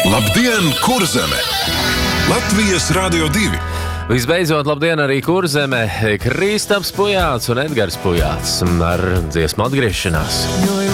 Labdien, Kurzeme! Latvijas Radio 2. Visbeidzot, labdien arī Kurzeme, Kristaps Pujāts un Edgars Pujāts ar dziesmu atgriešanās.